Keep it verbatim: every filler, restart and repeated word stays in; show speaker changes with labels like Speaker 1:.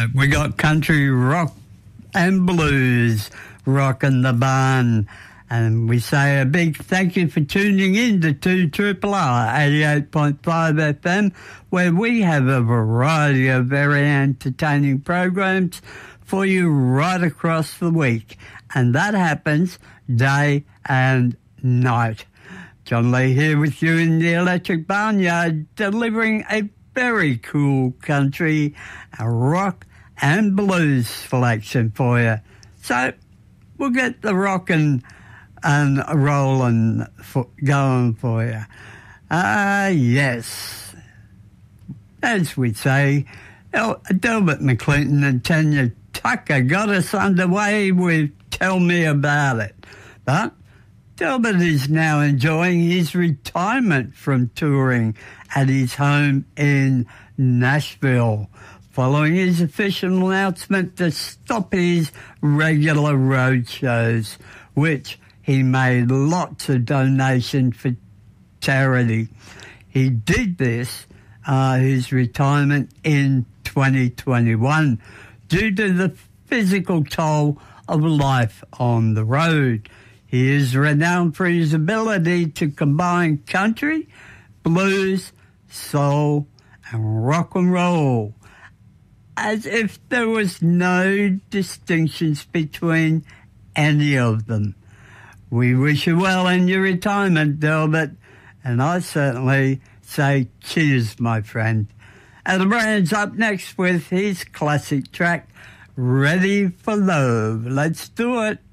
Speaker 1: Uh, we got country rock and blues rocking the barn. And we say a big thank you for tuning in to two R R eighty-eight point five F M, where we have a variety of very entertaining programs for you right across the week. And that happens day and night. John Lee here with you in the Electric Barnyard, delivering a very cool country, a rock and blues selection for you. So we'll get the rockin' and rolling for, going for you. Ah, uh, yes. As we say, El- Delbert McClinton and Tanya Tucker got us underway with Tell Me About It. But Delbert is now enjoying his retirement from touring at his home in Nashville, following his official announcement to stop his regular road shows, which he made lots of donations for charity. He did this, uh, his retirement in twenty twenty-one, due to the physical toll of life on the road. He is renowned for his ability to combine country, blues, soul, and rock and roll, as if there was no distinctions between any of them. We wish you well in your retirement, Delbert, and I certainly say cheers, my friend. Adam Brand's up next with his classic track, Ready for Love. Let's do it.